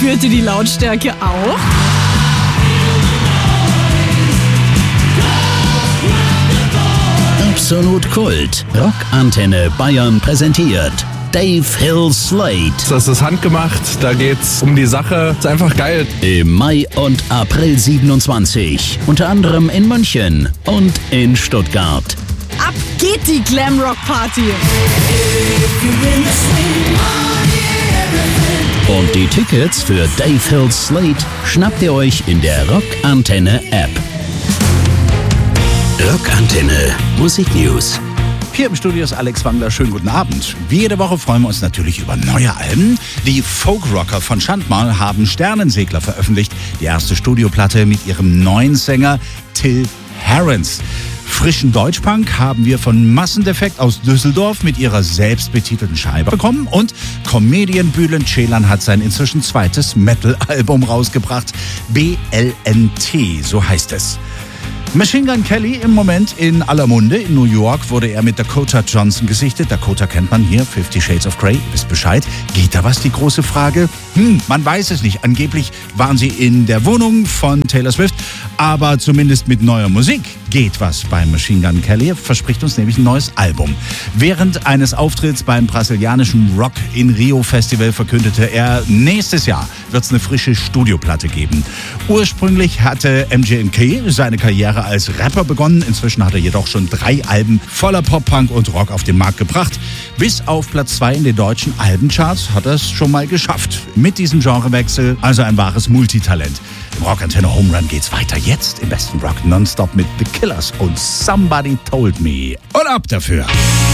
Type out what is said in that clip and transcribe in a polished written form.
Spürt ihr die Lautstärke auch? Absolut Kult. Rockantenne Bayern präsentiert Dave Hill Slate. Das ist handgemacht, da geht's um die Sache. Ist einfach geil. Im Mai und April 27. Unter anderem in München und in Stuttgart. Ab geht die Glamrock-Party. Und die Tickets für Dave Hill Slate schnappt ihr euch in der Rockantenne-App. Rockantenne Musik News. Hier im Studio ist Alex Wangler. Schönen guten Abend. Wie jede Woche freuen wir uns natürlich über neue Alben. Die Folkrocker von Schandmal haben Sternensegler veröffentlicht. Die erste Studioplatte mit ihrem neuen Sänger Till Herrens. Frischen Deutschpunk haben wir von Massendefekt aus Düsseldorf mit ihrer selbstbetitelten Scheibe bekommen. Und Comedian Bülent Ceylan hat sein inzwischen zweites Metal-Album rausgebracht. BLNT, so heißt es. Machine Gun Kelly im Moment in aller Munde. In New York wurde er mit Dakota Johnson gesichtet. Dakota kennt man hier, 50 Shades of Grey, ihr wisst Bescheid. Geht da was, die große Frage? Man weiß es nicht. Angeblich waren sie in der Wohnung von Taylor Swift. Aber zumindest mit neuer Musik geht was bei Machine Gun Kelly. Verspricht uns nämlich ein neues Album. Während eines Auftritts beim brasilianischen Rock in Rio Festival verkündete er, nächstes Jahr wird es eine frische Studioplatte geben. Ursprünglich hatte MGMT seine Karriere als Rapper begonnen. Inzwischen hat er jedoch schon 3 Alben voller Pop-Punk und Rock auf den Markt gebracht. Bis auf Platz 2 in den deutschen Albencharts hat er es schon mal geschafft. Mit diesem Genrewechsel also ein wahres Multitalent. Im Rockantenne Home Run geht's weiter jetzt im besten Rock nonstop mit The Killers und Somebody Told Me. Und ab dafür!